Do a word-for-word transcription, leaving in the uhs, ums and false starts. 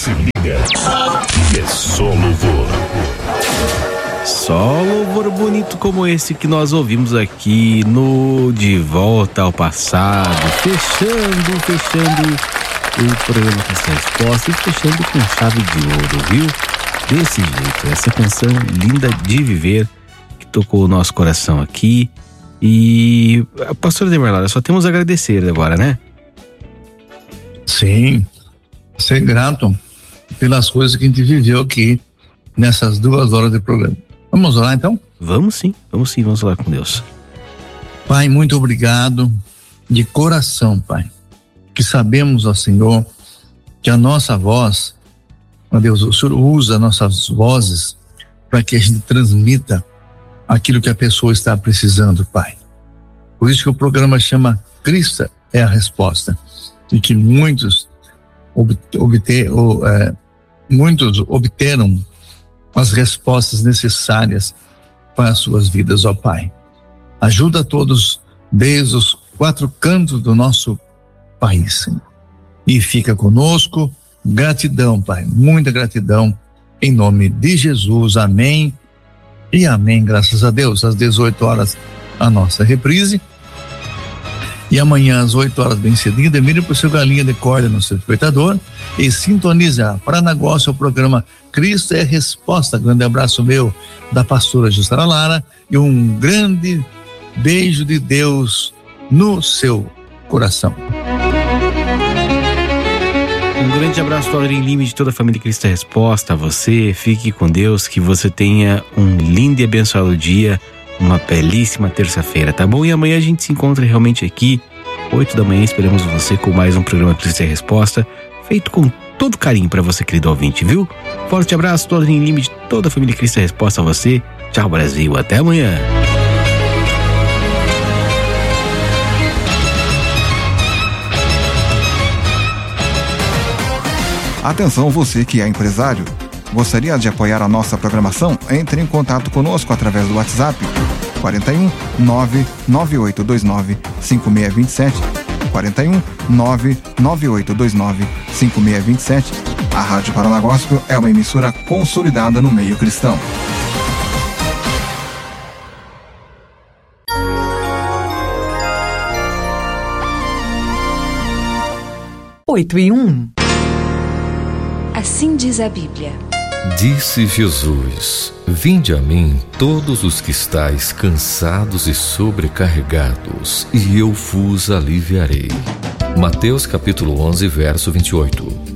se liga, e é só louvor. Só louvor bonito como esse que nós ouvimos aqui no De Volta ao Passado, fechando, fechando o programa Cristo Resposta e fechando com chave de ouro, viu? Desse jeito, essa canção linda de viver que tocou o nosso coração aqui. E, pastor Demerlado, só temos a agradecer agora, né? Sim, ser grato pelas coisas que a gente viveu aqui nessas duas horas de programa. Vamos orar então? Vamos sim, vamos sim, vamos orar com Deus. Pai, muito obrigado de coração, Pai, que sabemos, ó Senhor, que a nossa voz, ó Deus, o Senhor usa nossas vozes para que a gente transmita aquilo que a pessoa está precisando, Pai. Por isso que o programa chama Cristo é a Resposta, e que muitos obter, ou, é, muitos obteram as respostas necessárias para as suas vidas, ó Pai. Ajuda todos desde os quatro cantos do nosso país, Senhor. E fica conosco, gratidão, Pai, muita gratidão, em nome de Jesus, amém e amém, graças a Deus. Às dezoito horas a nossa reprise, e amanhã às oito horas bem cedinho, mire para o seu galinha de corda no seu despertador e sintoniza para negócio o programa Cristo é Resposta. Grande abraço meu, da pastora Jussara Lara, e um grande beijo de Deus no seu coração. Um grande abraço do Audrey Lima e de toda a família Cristo é Resposta a você. Fique com Deus, que você tenha um lindo e abençoado dia, uma belíssima terça-feira, tá bom? E amanhã a gente se encontra realmente aqui, oito da manhã, esperamos você com mais um programa Cristo é Resposta, feito com todo carinho para você, querido ouvinte, viu? Forte abraço do Audrey Lima e de toda a família Cristo é Resposta a você. Tchau, Brasil, até amanhã. Atenção, você que é empresário. Gostaria de apoiar a nossa programação? Entre em contato conosco através do WhatsApp quarenta e um, nove nove oito dois nove, cinco seis dois sete, quarenta e um, nove nove oito dois nove, cinco seis dois sete. A Rádio Paraná Gospel é uma emissora consolidada no meio cristão. Oito e um. Assim diz a Bíblia. Disse Jesus: Vinde a mim todos os que estáis cansados e sobrecarregados, e eu vos aliviarei. Mateus capítulo onze, verso vinte e oito.